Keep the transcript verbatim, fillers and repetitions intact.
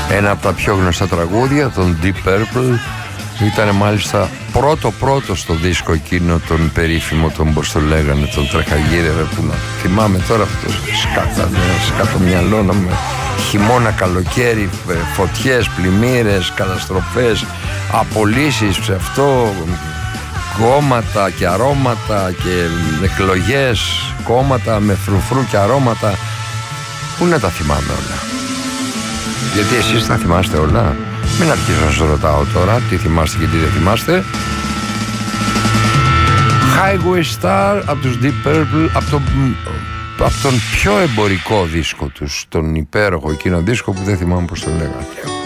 Ένα από τα πιο γνωστά τραγούδια, τον Deep Purple, ήταν μάλιστα πρώτο πρώτο στο δίσκο εκείνο τον περίφημο, τον πώς το λέγανε, τον τρεχαγύρευε, που να θυμάμαι τώρα αυτό, σκάτα, σκάτω μυαλό, να με χειμώνα, καλοκαίρι, φωτιές, πλημμύρες, καταστροφές, απολύσεις, αυτό, κόμματα και αρώματα και εκλογές, κόμματα με φρουφρού και αρώματα. Πού να τα θυμάμαι όλα? Γιατί εσείς τα θυμάστε όλα? Μην αρχίσω να σας ρωτάω τώρα τι θυμάστε και τι δεν θυμάστε. Highway Star από τους Deep Purple, από τον, από τον πιο εμπορικό δίσκο τους, τον υπέροχο εκείνο δίσκο που δεν θυμάμαι πώς το λέγανε.